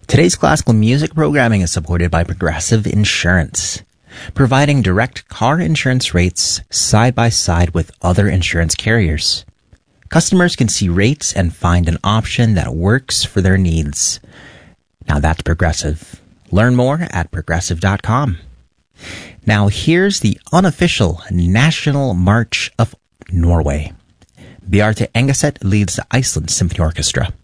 Today's classical music programming is supported by Progressive Insurance, providing direct car insurance rates side by side with other insurance carriers. Customers can see rates and find an option that works for their needs. Now that's Progressive. Learn more at progressive.com. Now here's the unofficial National March of Norway. Bjarte Engeset leads the Iceland Symphony Orchestra.